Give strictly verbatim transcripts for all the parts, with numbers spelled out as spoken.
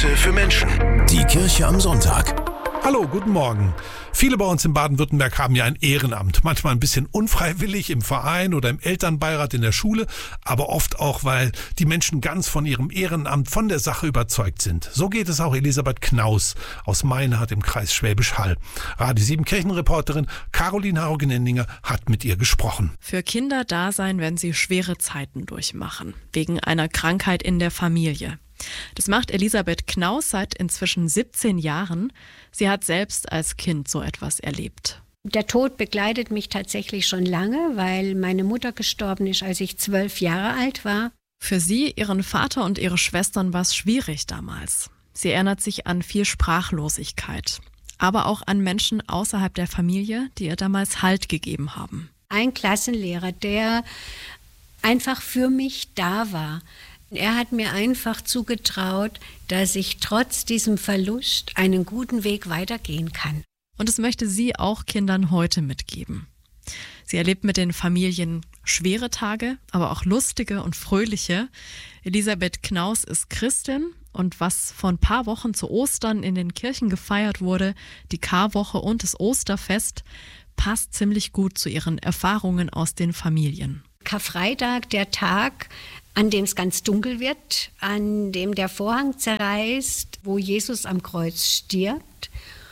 Messe für Menschen. Die Kirche am Sonntag. Hallo, guten Morgen. Viele bei uns in Baden-Württemberg haben ja ein Ehrenamt. Manchmal ein bisschen unfreiwillig im Verein oder im Elternbeirat in der Schule, aber oft auch, weil die Menschen ganz von ihrem Ehrenamt, von der Sache überzeugt sind. So geht es auch Elisabeth Knaus aus Meinhardt im Kreis Schwäbisch Hall. Radio sieben Kirchenreporterin Caroline Haugen-Nenninger hat mit ihr gesprochen. Für Kinder da sein, wenn sie schwere Zeiten durchmachen, wegen einer Krankheit in der Familie. Das macht Elisabeth Knaus seit inzwischen siebzehn Jahren. Sie hat selbst als Kind so etwas erlebt. Der Tod begleitet mich tatsächlich schon lange, weil meine Mutter gestorben ist, als ich zwölf Jahre alt war. Für sie, ihren Vater und ihre Schwestern war es schwierig damals. Sie erinnert sich an viel Sprachlosigkeit, aber auch an Menschen außerhalb der Familie, die ihr damals Halt gegeben haben. Ein Klassenlehrer, der einfach für mich da war. Er hat mir einfach zugetraut, dass ich trotz diesem Verlust einen guten Weg weitergehen kann. Und das möchte sie auch Kindern heute mitgeben. Sie erlebt mit den Familien schwere Tage, aber auch lustige und fröhliche. Elisabeth Knaus ist Christin und was vor ein paar Wochen zu Ostern in den Kirchen gefeiert wurde, die Karwoche und das Osterfest, passt ziemlich gut zu ihren Erfahrungen aus den Familien. Karfreitag, der Tag, an dem es ganz dunkel wird, an dem der Vorhang zerreißt, wo Jesus am Kreuz stirbt.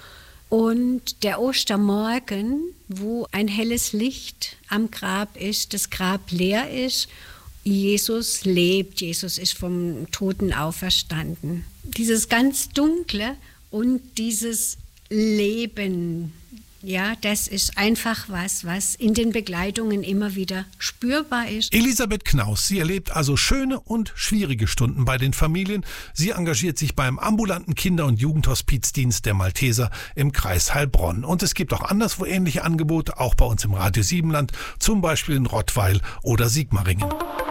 Und der Ostermorgen, wo ein helles Licht am Grab ist, das Grab leer ist. Jesus lebt, Jesus ist vom Toten auferstanden. Dieses ganz Dunkle und dieses Leben, ja, das ist einfach was, was in den Begleitungen immer wieder spürbar ist. Elisabeth Knaus, sie erlebt also schöne und schwierige Stunden bei den Familien. Sie engagiert sich beim ambulanten Kinder- und Jugendhospizdienst der Malteser im Kreis Heilbronn. Und es gibt auch anderswo ähnliche Angebote, auch bei uns im Radio sieben Land, zum Beispiel in Rottweil oder Sigmaringen.